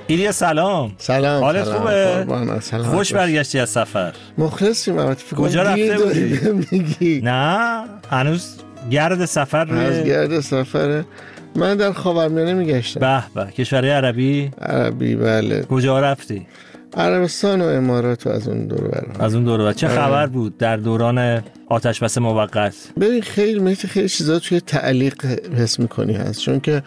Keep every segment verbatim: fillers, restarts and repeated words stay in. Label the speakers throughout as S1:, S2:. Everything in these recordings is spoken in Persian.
S1: ایلیا سلام.
S2: سلام.
S1: حالت خوبه؟
S2: سلام.
S1: خوش برگشتی از سفر.
S2: مخلصیم. البته فکر
S1: کجا رفته بودی؟
S2: میگی
S1: نه هنوز گرد سفر روی
S2: از گرد سفره. من در خاورمیانه میگشتم.
S1: به به. کشورهای عربی؟
S2: عربی بله.
S1: کجا رفتی؟
S2: عربستان و امارات و از اون دور و بر.
S1: از اون دور و بر. چه خبر بود در دوران آتش بس موقت؟
S2: ببین خیلی مثل خیلی چیزا توی تعلیق حس میکنی هست، چون که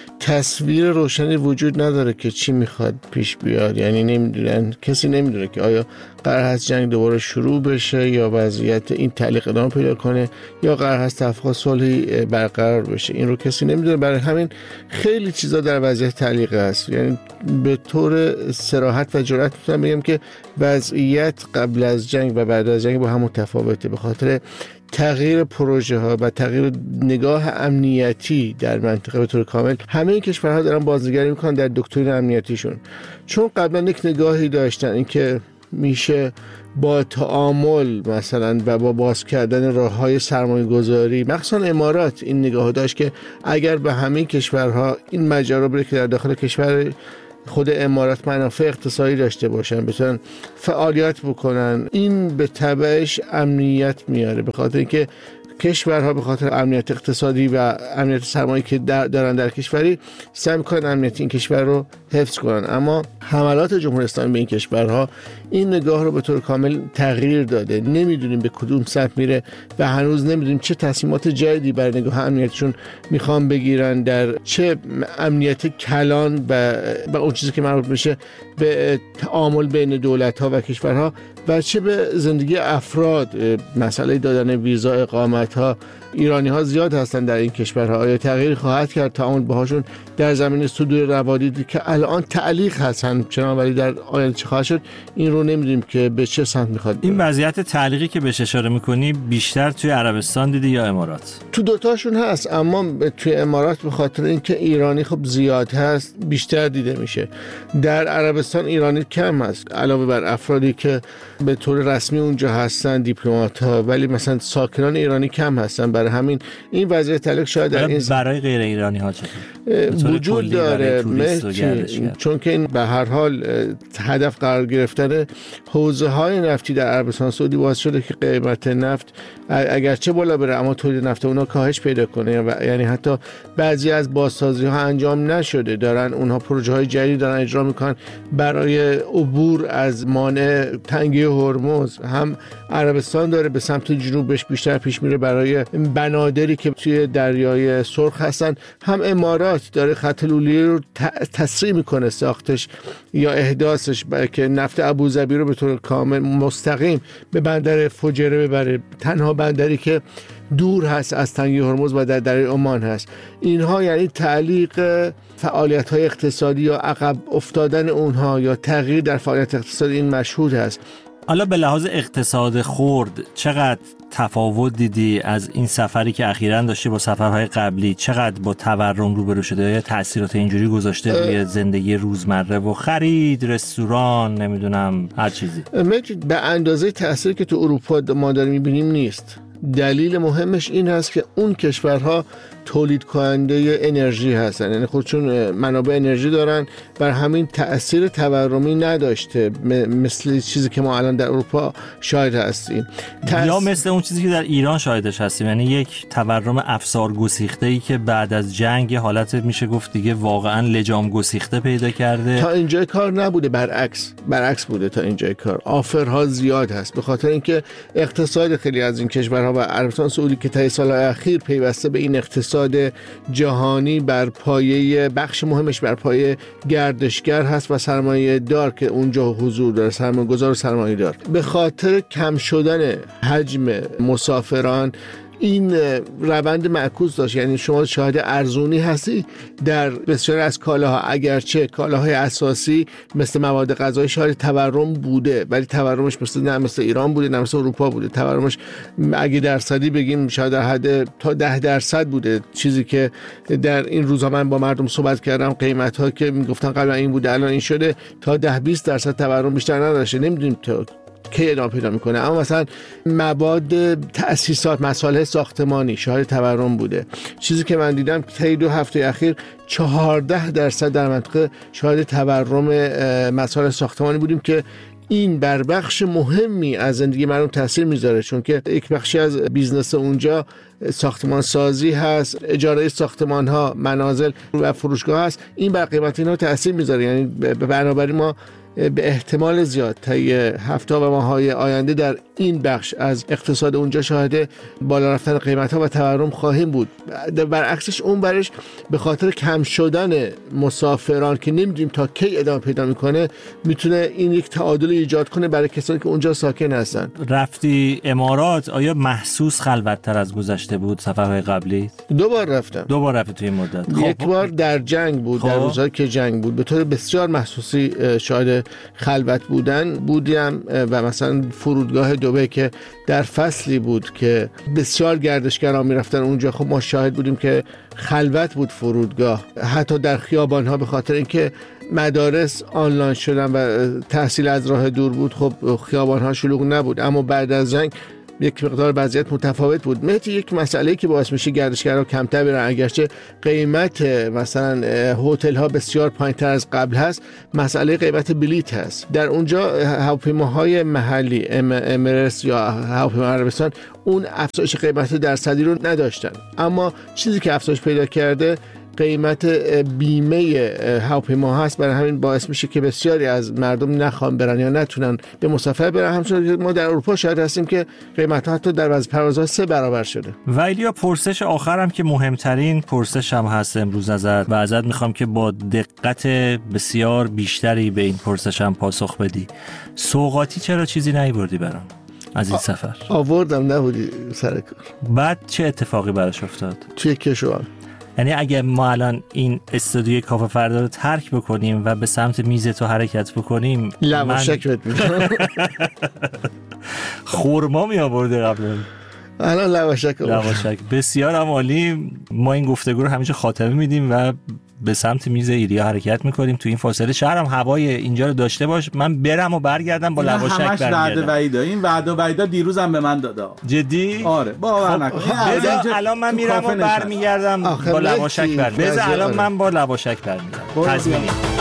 S2: تصویر روشنی وجود نداره که چی میخواد پیش بیاد. یعنی نمیدونن، کسی نمیدونه که آیا قرار هست جنگ دوباره شروع بشه یا وضعیت این تعلیق ادامه پیدا کنه یا قرار هست توافق صلحی برقرار بشه. این رو کسی نمیدونه. برای همین خیلی چیزا در وضعیت تعلیق هست. یعنی به طور صراحت و جرأت میتونم بگم که وضعیت قبل از جنگ و بعد از جنگ با هم متفاوته، به خاطر تغییر پروژه ها و تغییر نگاه امنیتی در منطقه به طور کامل. همه این کشورها دارن بازنگری میکنن در دکترین امنیتیشون، چون قبلا یک نگاهی داشتن اینکه میشه با تعامل مثلا و با باز کردن راههای سرمایه گذاری، مخصوصا امارات این نگاه داشت که اگر به همه کشورها این ماجرا بره که در داخل کشور خود امارات منافع اقتصادی داشته باشن، بتونن فعالیت بکنن، این به تبعش امنیت میاره، به خاطر اینکه کشورها به خاطر امنیت اقتصادی و امنیت سرمایه‌ای که در دارن در کشوری سعی می‌کنن امنیت این کشور رو حفظ کنن. اما حملات جمهوری اسلامی به این کشورها این نگاه رو به طور کامل تغییر داده. نمیدونیم به کدوم سمت میره و هنوز نمیدونیم چه تصمیمات جدیدی برای نگاه امنیتشون میخوان بگیرن، در چه امنیت کلان و به اون چیزی که مربوط میشه به تعامل بین دولت‌ها و کشورها و چه به زندگی افراد. مسئله دادن ویزا، اقامت‌ها، ایرانی‌ها زیاد هستن در این کشورها. آیا تغییر خواهد کرد تعامل باهاشون در زمینه صدور روادیدی که الان تعلیق هستن چنان، ولی در آینده چه خواهد شد این رو نمیدونیم که به چه سمت میخواد.
S1: این وضعیت تعلیقی که بهش اشاره میکنی بیشتر توی عربستان دیدی یا امارات؟
S2: تو دوتاشون هست، اما توی امارات به خاطر اینکه ایرانی خب زیاد هست بیشتر دیده میشه. در عربستان ایرانی کم هست، علاوه بر افرادی که به طور رسمی اونجا هستن، دیپلمات‌ها، ولی مثلا ساکنان ایرانی کم هستن. برای همین این وضعیت تعلیق شاید در این
S1: برای غیر ایرانی ها چه
S2: وجود داره، چون که این به هر حال هدف قرار گرفتن حوزه های نفتی در عربستان سعودی باعث شده که قیمت نفت اگرچه بالا بره اما تولید نفت اونا کاهش پیدا کنه. و یعنی حتی بعضی از بازسازی ها انجام نشده، دارن اونها پروژه های جدید دارن اجرا میکنن برای عبور از مانع تنگی هرمز. هم عربستان داره به سمت جنوبش بیشتر پیش میره برای بنادری که توی دریای سرخ هستن، هم امارات داره خط لولیه رو تسریع میکنه ساختش یا احداثش که نفت ابوظبی رو به طور کامل مستقیم به بندر فجیره ببره، تنها بندری که دور هست از تنگی هرمز و در دریای عمان هست. اینها یعنی تعلیق فعالیت‌های اقتصادی یا عقب افتادن اونها یا تغییر در فعالیت اقتصادی این مشهود هست.
S1: حالا به لحاظ اقتصاد خرد چقدر تفاوت دیدی از این سفری که اخیراً داشتی با سفرهای قبلی؟ چقدر با تورم روبرو شده یا تأثیرات اینجوری گذاشته روی زندگی روزمره و خرید، رستوران، نمیدونم هر چیزی؟
S2: به اندازه تأثیری که تو اروپا ما داریم می‌بینیم نیست. دلیل مهمش این هست که اون کشورها تولید کننده انرژی هستن، یعنی خودشون منابع انرژی دارن، بر همین تأثیر تورمی نداشته مثل چیزی که ما الان در اروپا شاهد هستیم.
S1: تأث... یا مثل اون چیزی که در ایران شاهدش هستیم، یعنی یک تورم افسار گسیخته‌ای که بعد از جنگ حالت میشه گفت دیگه واقعا لجام گسیخته پیدا کرده. تا
S2: اینجای کار نبوده، برعکس برعکس بوده. تا اینجای کار آفرها زیاد هست، به خاطر اینکه اقتصاد خیلی از این کشورها و عربستان سعودی که تا سال‌های اخیر پیوسته به این اقتصاد جهانی بر پایه بخش مهمش بر پایه گردشگر هست و سرمایه دار که اونجا حضور داره، سرمایه گذار و سرمایه دار. به خاطر کم شدن حجم مسافران این روند معکوس داشت. یعنی شما شاهد ارزونی هستی در بسیاری از کالاها، اگرچه کالاهای اساسی مثل مواد غذایی شاهد تورم بوده، ولی تورمش مثل نه مثل ایران بوده نه مثل اروپا بوده. تورمش اگه درصدی بگیم شاید در حد تا ده درصد بوده، چیزی که در این روزا من با مردم صحبت کردم قیمت ها که میگفتن قبلا این بوده الان این شده، تا ده بیست درصد تورم بیشتر نداشته. نمیدونیم تا کی ادامه پیدا میکنه. اما مثلا مواد تأسیسات، مصالح ساختمانی شاهد تورم بوده. چیزی که من دیدم طی دو هفته اخیر چهارده درصد در منطقه شاهد تورم مصالح ساختمانی بودیم که این بر بخش مهمی از زندگی مردم تاثیر میذاره، چون که یک بخشی از بیزنس اونجا ساختمان سازی هست، اجاره ساختمان ها، منازل و فروشگاه هست. این بر قیمت اینا تاثیر میذاره. یعنی بنابراین ما به احتمال زیاد طی هفته و ماه‌های آینده در این بخش از اقتصاد اونجا شاهد بالا رفتن قیمت‌ها و تورم خواهیم بود. برعکسش اون برش به خاطر کم شدن مسافران که نمی‌دونیم تا کی ادامه پیدا می‌کنه، میتونه این یک تعادل ایجاد کنه برای کسانی که اونجا ساکن هستن.
S1: رفتی امارات، آیا محسوس خلوت‌تر از گذشته بود سفرهای قبلی؟
S2: دو بار رفتم.
S1: دو بار رفتی توی این مدت؟
S2: یک بار در جنگ بود، در روزایی که جنگ بود، به طور بسیار محسوسی شاهد خلوت بودن بودیم و مثلا فرودگاه دبی که در فصلی بود که بسیار گردشگران میرفتن اونجا، خب ما شاهد بودیم که خلوت بود فرودگاه، حتی در خیابان‌ها، به خاطر اینکه مدارس آنلاین شدن و تحصیل از راه دور بود. خب خیابان‌ها شلوغ نبود. اما بعد از جنگ یک مقدار وضعیت متفاوت بود. مهدی یک مسئله که باعث میشه گردشگرها کمتر برن، اگرچه قیمت مثلا هتل ها بسیار پایین‌تر از قبل هست، مسئله قیمت بلیط هست. در اونجا هواپیماهای محلی امارات یا هواپیمای عربستان اون افزایش قیمت درصدی رو نداشتن. اما چیزی که افزایش پیدا کرده قیمت بیمه هواپیما هست. برای همین باعث میشه که بسیاری از مردم نخوان برن یا نتونن به مسافر برن. همچنین ما در اروپا شاهد هستیم که قیمت ها حتی در بعضی پروازها سه برابر شده.
S1: و ایلیا، پرسش آخرم که مهمترین پرسش هم هست امروز ازت و ازت میخوام که با دقت بسیار بیشتری به این پرسش هم پاسخ بدی. سوغاتی چرا چیزی نیاوردی برام از این سفر؟
S2: آوردم، نبودی سر کار.
S1: بعد چه اتفاقی براش افتاد؟
S2: توی کشور،
S1: یعنی اگه ما الان این استودیوی کافه فردا رو ترک بکنیم و به سمت میز تو حرکت بکنیم،
S2: لواشک بهت میدم.
S1: خورما می آورده قبل
S2: الان لواشک
S1: لواشک. بسیار عالی. ما این گفتگو رو همیشه خاتمه میدیم و به سمت میز ایلیا حرکت میکنیم. تو این فاصله شهرم هوای اینجا رو داشته باش، من برم و برگردم با لواشک برگردم.
S3: همش وعده وعیدا. این وعده وعیدا دیروزم به من داده.
S1: جدی؟
S3: آره باور نکن.
S1: بذار الان من میرم و برمیگردم با لواشک برمیگردم. بذار الان من با لواشک برمیگردم. تضمینی.